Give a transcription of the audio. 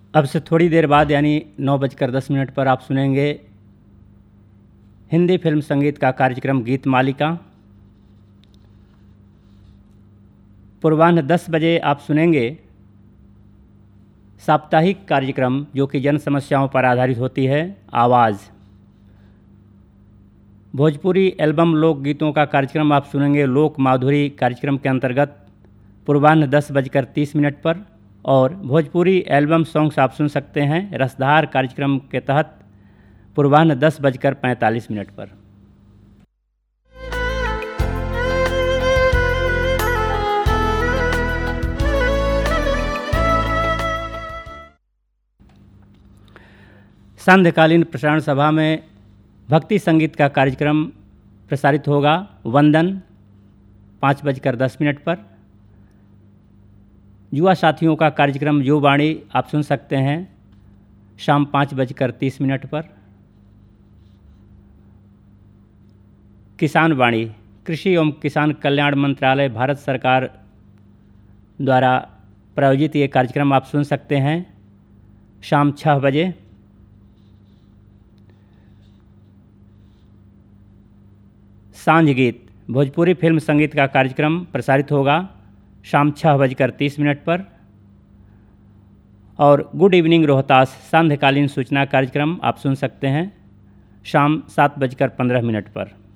अब से थोड़ी देर बाद यानी 9:10 पर आप सुनेंगे हिंदी फिल्म संगीत का कार्यक्रम गीत मालिका। पूर्वाह्न 10 बजे आप सुनेंगे साप्ताहिक कार्यक्रम जो कि जन समस्याओं पर आधारित होती है, आवाज़। भोजपुरी एल्बम लोकगीतों का कार्यक्रम आप सुनेंगे लोक माधुरी कार्यक्रम के अंतर्गत पूर्वाह्न 10:30 पर, और भोजपुरी एल्बम सॉन्ग्स आप सुन सकते हैं रसधार कार्यक्रम के तहत पूर्वाह्न 10:45 पर। सांध्यकालीन प्रसारण सभा में भक्ति संगीत का कार्यक्रम प्रसारित होगा, वंदन 5:10 पर। युवा साथियों का कार्यक्रम जो वाणी आप सुन सकते हैं शाम 5:30 पर। किसान वाणी कृषि एवं किसान कल्याण मंत्रालय भारत सरकार द्वारा प्रायोजित ये कार्यक्रम आप सुन सकते हैं शाम 6 बजे। सांझ गीत भोजपुरी फिल्म संगीत का कार्यक्रम प्रसारित होगा शाम 6:30 पर। और गुड इवनिंग रोहतास सांध्यकालीन सूचना कार्यक्रम आप सुन सकते हैं शाम 7:15 पर।